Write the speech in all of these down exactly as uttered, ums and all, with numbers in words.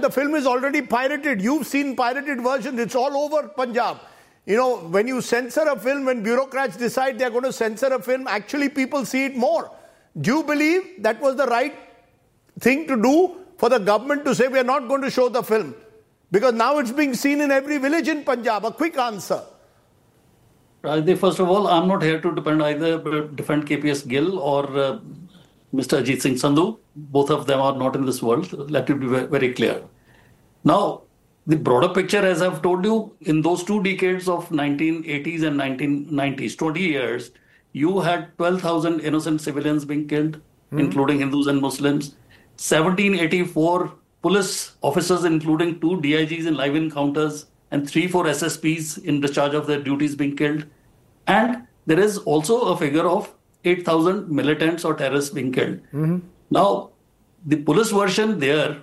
the film is already pirated. You've seen pirated versions. It's all over Punjab. You know, when you censor a film, when bureaucrats decide they're going to censor a film, actually people see it more. Do you believe that was the right thing to do for the government to say we are not going to show the film? Because now it's being seen in every village in Punjab. A quick answer. Rajdeep, first of all, I'm not here to defend either defend K P S Gill or uh, Mister Ajit Singh Sandhu. Both of them are not in this world. Let it be very clear. Now, the broader picture, as I've told you, in those two decades of nineteen eighties and nineteen nineties, twenty years, you had twelve thousand innocent civilians being killed, mm-hmm. including Hindus and Muslims. seventeen eighty-four police officers, including two D I Gs in live encounters, and three, four S S Ps in discharge of their duties being killed. And there is also a figure of eight thousand militants or terrorists being killed. Mm-hmm. Now, the police version there,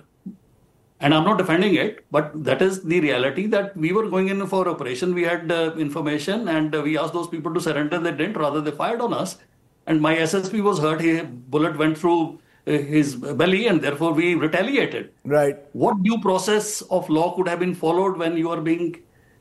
and I'm not defending it, but that is the reality that we were going in for operation. We had uh, information and uh, we asked those people to surrender. They didn't, rather they fired on us. And my S S P was hurt. His bullet went through uh, his belly and therefore we retaliated. Right. What due process of law could have been followed when you are being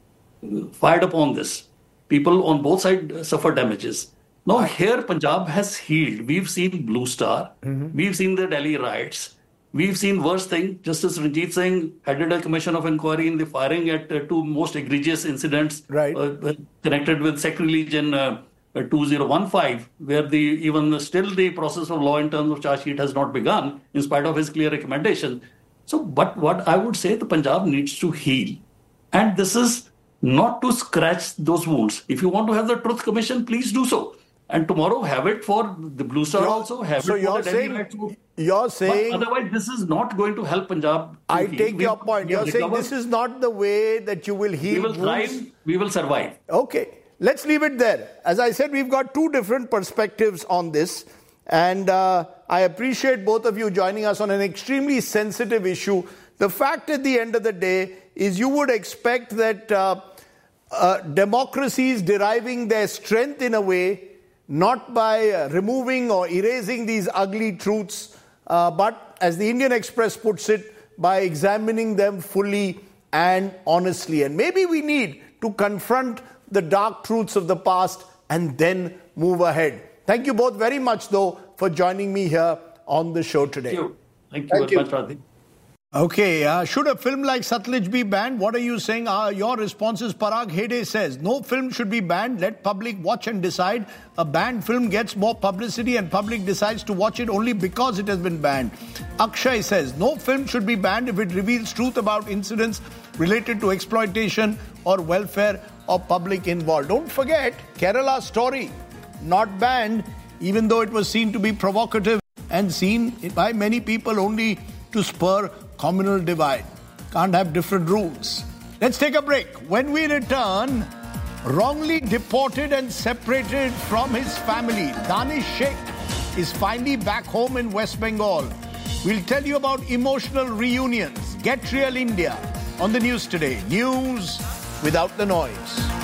fired upon this? People on both sides suffer damages. Now here Punjab has healed. We've seen Blue Star. Mm-hmm. We've seen the Delhi riots. We've seen worse thing. Justice Ranjit Singh headed a commission of inquiry in the firing at uh, two most egregious incidents right. uh, connected with Sacrilegion uh, uh, two thousand fifteen, where the even still the process of law in terms of charge sheet has not begun, in spite of his clear recommendation. So, but what I would say, the Punjab needs to heal. And this is not to scratch those wounds. If you want to have the Truth Commission, please do so. And tomorrow have it for the Blue Star you're, also. Have so it you're for the saying, Delhi You're saying... But otherwise, this is not going to help Punjab. I heal. take we, your point. You're saying this is not the way that you will heal. We will thrive. We will survive. Okay. Let's leave it there. As I said, we've got two different perspectives on this. And uh, I appreciate both of you joining us on an extremely sensitive issue. The fact at the end of the day is you would expect that uh, uh, democracies deriving their strength in a way, not by uh, removing or erasing these ugly truths, uh, but as the Indian Express puts it, by examining them fully and honestly. And maybe we need to confront the dark truths of the past and then move ahead. Thank you both very much, though, for joining me here on the show today. Thank you. Thank you Thank very you. much, Radhi. Okay, uh, should a film like Satluj be banned? What are you saying? Uh, your response is Parag Hede says, no film should be banned. Let public watch and decide. A banned film gets more publicity and public decides to watch it only because it has been banned. Akshay says, no film should be banned if it reveals truth about incidents related to exploitation or welfare or public involved. Don't forget, Kerala Story, not banned, even though it was seen to be provocative and seen by many people only to spur communal divide. Can't have different rules. Let's take a break. When we return, wrongly deported and separated from his family, Danish Sheikh is finally back home in West Bengal. We'll tell you about emotional reunions. Get Real India on the news today. News without the noise.